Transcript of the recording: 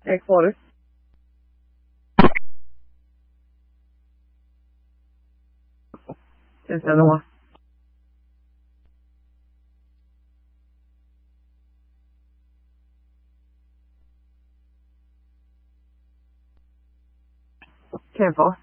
Jag är kvar. Tills jag når. Kan jag få?